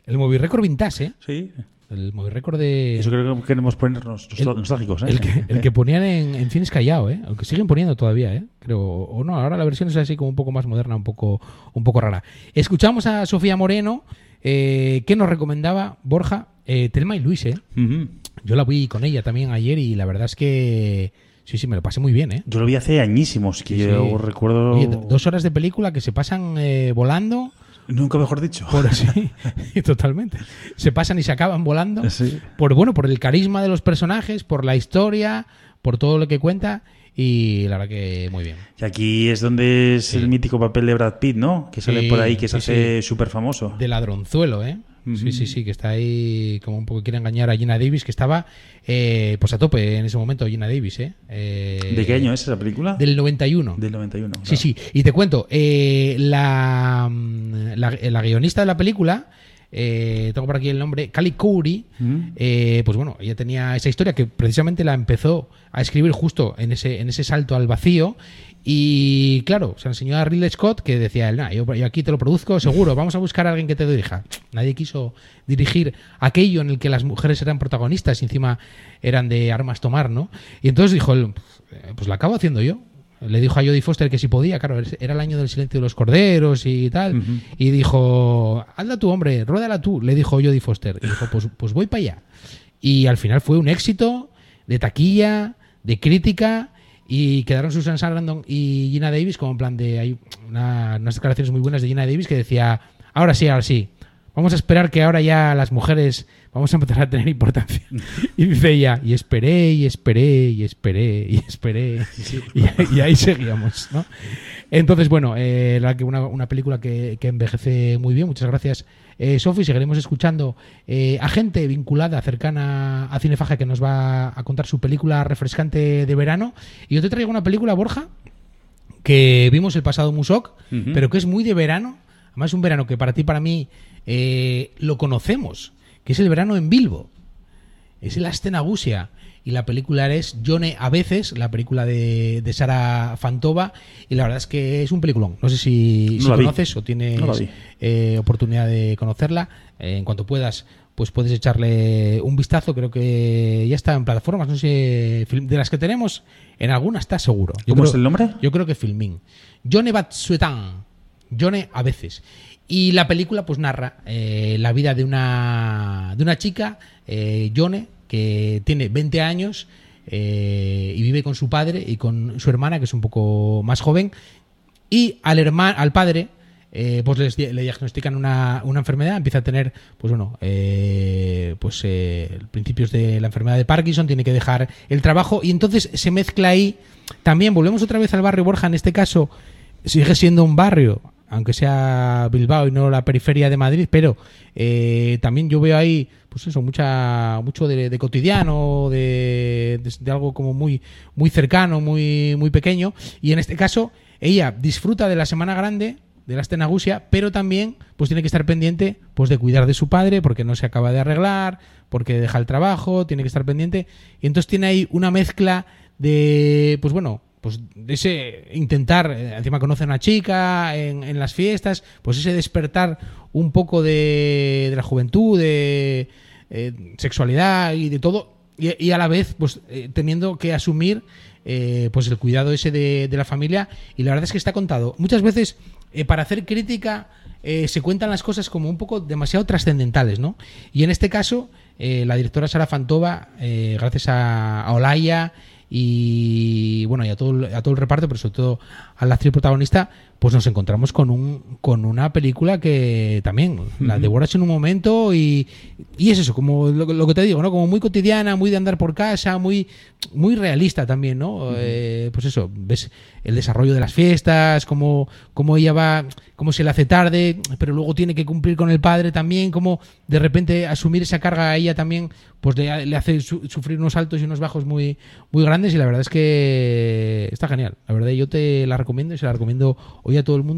El Movie Record Vintage, ¿eh? Sí. El Movie Record de... Eso creo que queremos ponernos nostálgicos, ¿eh? El que ponían en Cines Callao, ¿eh? Aunque siguen poniendo todavía, ¿eh? Creo. O no, ahora la versión es así como un poco más moderna, un poco rara. Escuchamos a Sofía Moreno, que nos recomendaba, Borja, Thelma y Luis, ¿eh? Uh-huh. Yo la vi con ella también ayer y la verdad es que... Sí, me lo pasé muy bien, ¿eh? Yo lo vi hace añísimos, que yo recuerdo... Oye, 2 horas de película que se pasan volando... Nunca mejor dicho. Sí, totalmente. Se pasan y se acaban volando. Sí. Por el carisma de los personajes, por la historia, por todo lo que cuenta. Y la verdad que muy bien. Y aquí es donde es el mítico papel de Brad Pitt, ¿no? Que sale por ahí, que se hace súper famoso. De ladronzuelo, ¿eh? Uh-huh. Sí, que está ahí como un poco quiere engañar a Gina Davis, que estaba pues a tope en ese momento, Gina Davis, ¿eh? ¿De qué año es esa película? Del 91. Del 91, claro. Sí, y te cuento, la guionista de la película, tengo por aquí el nombre, Callie Khoury, pues bueno, ella tenía esa historia que precisamente la empezó a escribir justo en ese salto al vacío. Y claro, se enseñó a Ridley Scott, que decía él, yo aquí te lo produzco seguro, vamos a buscar a alguien que te dirija. Nadie quiso dirigir aquello en el que las mujeres eran protagonistas y encima eran de armas tomar, ¿no? Y entonces dijo él, pues la acabo haciendo yo. Le dijo a Jodie Foster que si podía, claro, era el año del silencio de los corderos y tal. Uh-huh. Y dijo, hazla tú, hombre, ruédala tú, le dijo Jodie Foster. Y dijo, pues voy para allá. Y al final fue un éxito de taquilla, de crítica... Y quedaron Susan Sarandon y Gina Davis como en plan de... Hay unas declaraciones muy buenas de Gina Davis que decía, ahora sí, vamos a esperar que ahora ya las mujeres vamos a empezar a tener importancia. Y dice ella, y esperé, y ahí seguíamos, ¿no? Entonces, bueno, una película que envejece muy bien. Muchas gracias, Sofi. Seguiremos escuchando a gente vinculada, cercana a Cinefagia, que nos va a contar su película refrescante de verano. Y yo te traigo una película, Borja, que vimos el pasado Musoc, uh-huh, pero que es muy de verano. Además, un verano que para ti y para mí lo conocemos, que es el verano en Bilbo. Es el Aste Nagusia. Y la película es Jone a veces, la película de Sara Fantova. Y la verdad es que es un peliculón. No sé si conoces o tienes oportunidad de conocerla. En cuanto puedas, pues puedes echarle un vistazo. Creo que ya está en plataformas. No sé, de las que tenemos, en alguna está seguro. ¿Cómo es el nombre? Yo creo que Filmin. Jone Batsuetan. Jone a veces. Y la película pues narra la vida de una chica, Jone, que tiene 20 años y vive con su padre y con su hermana, que es un poco más joven, y al padre pues le diagnostican una enfermedad, empieza a tener principios de la enfermedad de Parkinson, tiene que dejar el trabajo y entonces se mezcla ahí también, volvemos otra vez al barrio Borja, en este caso sigue siendo un barrio, aunque sea Bilbao y no la periferia de Madrid, pero también yo veo ahí pues eso, mucho de cotidiano, de algo como muy, muy cercano, muy, muy pequeño. Y en este caso, ella disfruta de la Semana Grande, de la Aste Nagusia, pero también pues tiene que estar pendiente pues de cuidar de su padre, porque no se acaba de arreglar, porque deja el trabajo, tiene que estar pendiente. Y entonces tiene ahí una mezcla de, pues de ese intentar, encima conoce a una chica en las fiestas, pues ese despertar un poco de la juventud, de sexualidad y de todo, y a la vez pues teniendo que asumir pues el cuidado ese de la familia. Y la verdad es que está contado. Muchas veces para hacer crítica se cuentan las cosas como un poco demasiado trascendentales, ¿no? Y en este caso la directora Sara Fantova, gracias a Olaya y bueno, y a todo el reparto, pero sobre todo a la actriz protagonista, pues nos encontramos con una película que también la devoras en un momento y es eso, como lo que te digo, ¿no? Como muy cotidiana, muy de andar por casa, muy, muy realista también, ¿no? Pues eso, ves el desarrollo de las fiestas, cómo ella va, cómo se le hace tarde, pero luego tiene que cumplir con el padre también, cómo de repente asumir esa carga a ella también, pues le hace sufrir unos altos y unos bajos muy, muy grandes. Y la verdad es que está genial. La verdad, yo te la recomiendo y se la recomiendo hoy a todo el mundo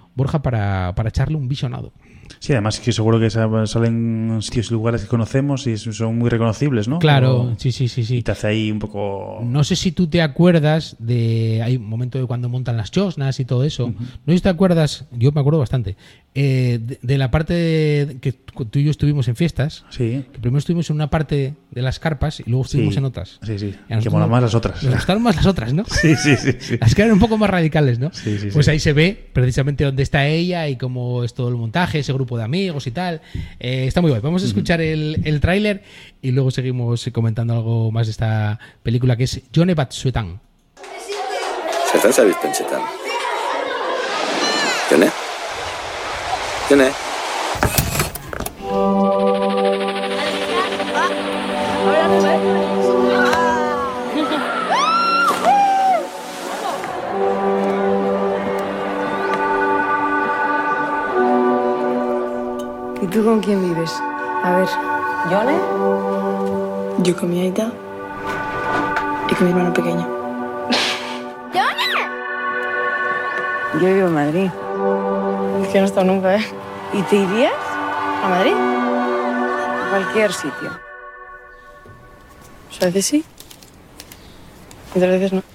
Borja, para echarle un visionado. Sí, además que seguro que salen sitios y lugares que conocemos y son muy reconocibles, ¿no? Claro, sí. Y te hace ahí un poco... No sé si tú te acuerdas hay un momento de cuando montan las chosnas y todo eso. No sé si te acuerdas, yo me acuerdo bastante, de la parte que tú y yo estuvimos en fiestas. Sí. Que primero estuvimos en una parte de las carpas y luego estuvimos en otras. Sí. Que molan más las otras. Nos gustaron más las otras, ¿no? Sí. Las que eran un poco más radicales, ¿no? Sí. Pues ahí se ve precisamente dónde está ella y cómo es todo el montaje, ese grupo de amigos y tal. Está muy guay. Vamos a escuchar el tráiler y luego seguimos comentando algo más de esta película que es Jone Batsuetan. 세상 서비스 벤치다. 되네? ¿Y tú con quién vives? A ver. ¿Yone? Yo con mi aita y con mi hermano pequeño. Yo vivo en Madrid. Es que no he estado nunca, ¿eh? ¿Y te irías a Madrid? A cualquier sitio. A veces sí, otras veces no.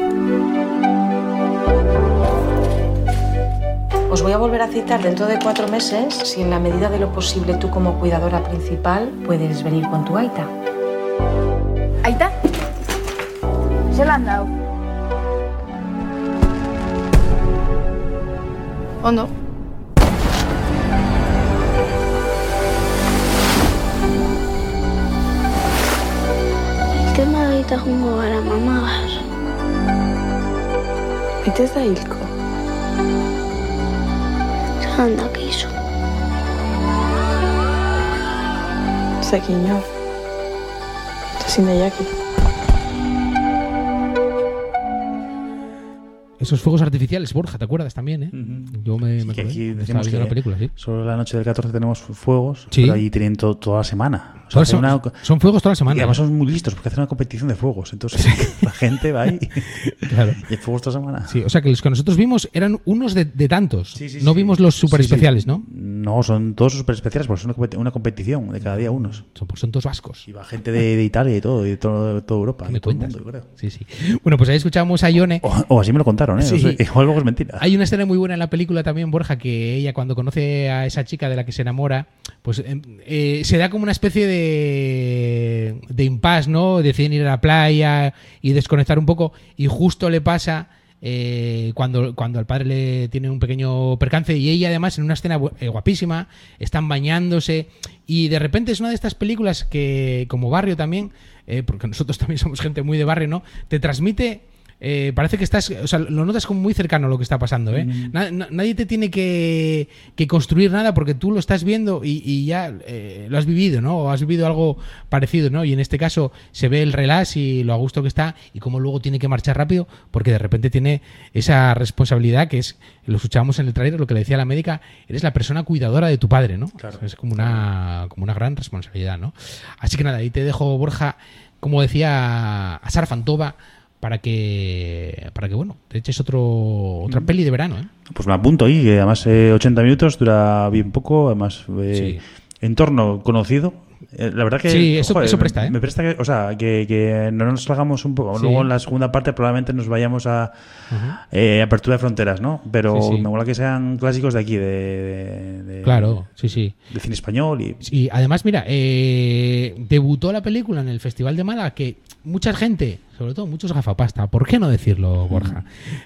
Os voy a volver a citar dentro de 4 meses si en la medida de lo posible tú como cuidadora principal puedes venir con tu aita. ¿Aita? Se la han dado. ¿O no? Tema aita jungo gara mamagaz. Aita ez da hilko. Zan dakizu. Zaki inor. Ezin da jaki. Esos fuegos artificiales, Borja, ¿te acuerdas también? Yo me que acuerdo. aquí Estaba decimos viendo que la película, sí. solo la noche del 14 tenemos fuegos, Sí. pero allí tienen toda la semana. O sea, Son fuegos toda la semana. Y además son muy listos porque hacen una competición de fuegos. Entonces la gente va ahí Claro. y hay fuegos toda la semana. Sí, o sea que los que nosotros vimos eran unos de tantos. Sí, No vimos los super especiales, ¿no? No, son todos super especiales porque son una competición de cada día unos. Son todos vascos. Y va gente de Italia y todo, y de toda Europa. ¿Qué me de todo el cuentas? mundo, yo creo. Sí. Bueno, pues ahí escuchamos a Yone. O así me lo contaron, ¿eh? Sí. No sé, igual luego es mentira. Hay una escena muy buena en la película también, Borja, que ella cuando conoce a esa chica de la que se enamora, pues se da como una especie de impasse, ¿no? Deciden ir a la playa y desconectar un poco y justo le pasa cuando al padre le tiene un pequeño percance y ella además en una escena guapísima, están bañándose y de repente es una de estas películas que como Barrio también, porque nosotros también somos gente muy de barrio, ¿no? Te transmite... parece que estás, o sea, lo notas como muy cercano a lo que está pasando, ¿eh? Nadie te tiene que construir nada porque tú lo estás viendo y ya lo has vivido, ¿no? O has vivido algo parecido, ¿no? Y en este caso se ve el relax y lo a gusto que está y cómo luego tiene que marchar rápido porque de repente tiene esa responsabilidad que es, lo escuchábamos en el trailer, lo que le decía la médica, eres la persona cuidadora de tu padre, ¿no? Claro. Es como una gran responsabilidad, ¿no? Así que nada, ahí te dejo, Borja, como decía, a Sara Fantova, para que bueno, te eches otra peli de verano, ¿eh? Pues me apunto ahí, que además 80 minutos, dura bien poco, además Sí. entorno conocido. La verdad que Sí, eso presta, ¿eh? Me presta que, o sea, que no nos salgamos un poco. Sí. Luego en la segunda parte probablemente nos vayamos a apertura de fronteras, ¿no? Pero Sí. me mola que sean clásicos de aquí, de Claro, sí. de cine español y Sí, además, mira, debutó la película en el Festival de Málaga, que mucha gente, sobre todo muchos gafapasta, ¿por qué no decirlo, Borja?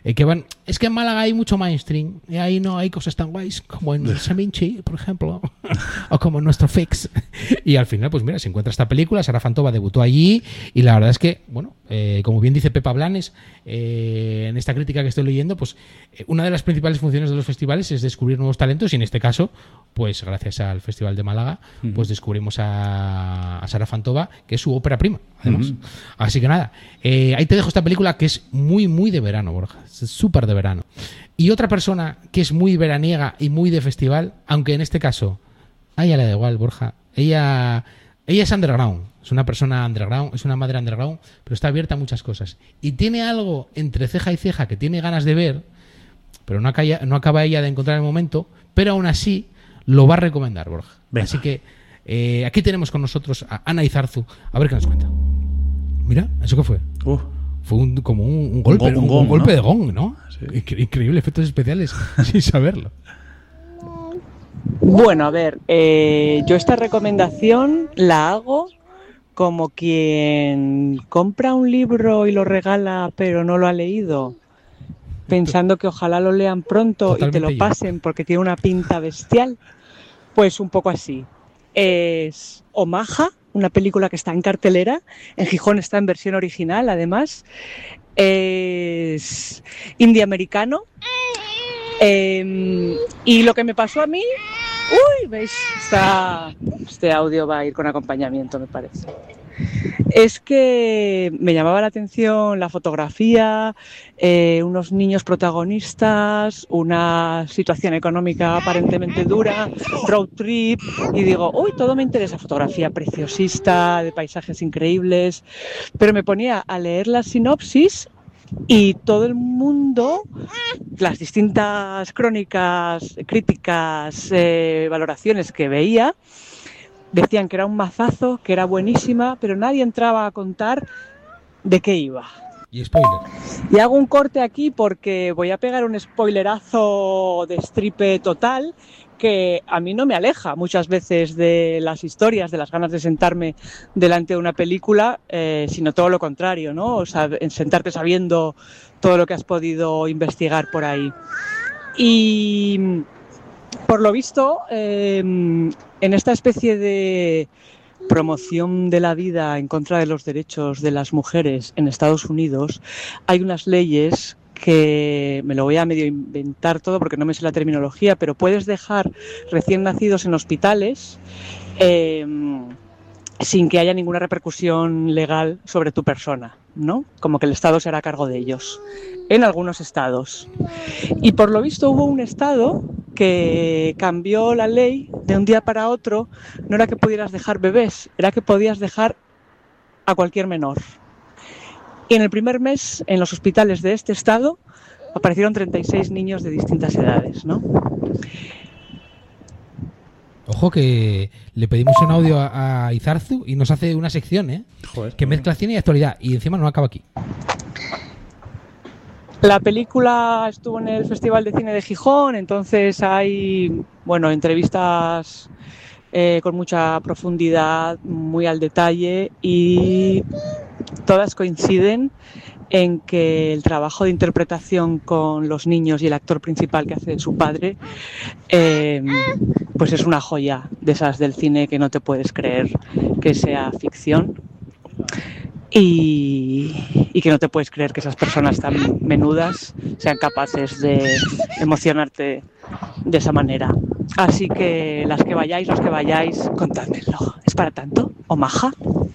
Es que en Málaga hay mucho mainstream, y ahí no hay cosas tan guays como en Seminci, por ejemplo, o como en nuestro Fix. Y al final, pues mira, se encuentra esta película, Sara Fantova debutó allí, y la verdad es que, bueno, como bien dice Pepa Blanes, en esta crítica que estoy leyendo, pues una de las principales funciones de los festivales es descubrir nuevos talentos, y en este caso, pues gracias al Festival de Málaga, pues descubrimos a Sara Fantova, que es su ópera prima, además. Así que nada, ahí te dejo esta película que es muy, muy de verano, Borja, es súper de verano. Y otra persona que es muy veraniega y muy de festival, aunque en este caso a ella le da igual, Borja, ella es underground, es una persona underground, es una madre underground, pero está abierta a muchas cosas. Y tiene algo entre ceja y ceja que tiene ganas de ver, pero no acaba ella de encontrar el momento, pero aún así lo va a recomendar, Borja. Venga. Así que aquí tenemos con nosotros a Ana Izarzu, a ver qué nos cuenta. Mira, ¿eso qué fue? Fue como un golpe, un golpe, ¿no? De gong, ¿no? Sí. Increíble, efectos especiales, sin saberlo. Bueno, a ver, yo esta recomendación la hago como quien compra un libro y lo regala pero no lo ha leído, pensando que ojalá lo lean pronto. Totalmente. Y te lo pasen porque tiene una pinta bestial. Pues un poco así. Es Omaha, una película que está en cartelera. En Gijón está en versión original, además. Es indie americano. Y lo que me pasó a mí... Uy, ¿veis? Este audio va a ir con acompañamiento, me parece. Es que me llamaba la atención la fotografía, unos niños protagonistas, una situación económica aparentemente dura, road trip, y digo, uy, todo me interesa, fotografía preciosista, de paisajes increíbles, pero me ponía a leer la sinopsis y todo el mundo, las distintas crónicas, críticas, valoraciones que veía, decían que era un mazazo, que era buenísima, pero nadie entraba a contar de qué iba. Y spoiler. Y hago un corte aquí porque voy a pegar un spoilerazo de stripe total que a mí no me aleja muchas veces de las historias, de las ganas de sentarme delante de una película, sino todo lo contrario, ¿no? O sea, sentarte sabiendo todo lo que has podido investigar por ahí. Y por lo visto, en esta especie de promoción de la vida en contra de los derechos de las mujeres en Estados Unidos, hay unas leyes que me lo voy a medio inventar todo porque no me sé la terminología, pero puedes dejar recién nacidos en hospitales sin que haya ninguna repercusión legal sobre tu persona, ¿no? Como que el Estado se hará cargo de ellos, en algunos estados. Y por lo visto hubo un estado que cambió la ley de un día para otro. No era que pudieras dejar bebés, era que podías dejar a cualquier menor. Y en el primer mes, en los hospitales de este estado, aparecieron 36 niños de distintas edades, ¿no? Ojo que le pedimos un audio a Izarzu y nos hace una sección, Joder, que mezcla cine y actualidad, y encima no acaba aquí. La película estuvo en el Festival de Cine de Gijón, entonces hay, bueno, entrevistas con mucha profundidad, muy al detalle, y todas coinciden en que el trabajo de interpretación con los niños y el actor principal que hace su padre, pues es una joya de esas del cine que no te puedes creer que sea ficción. Y que no te puedes creer que esas personas tan menudas sean capaces de emocionarte de esa manera. Así que las que vayáis, los que vayáis, contádmelo. ¿Es para tanto? ¿Omaha?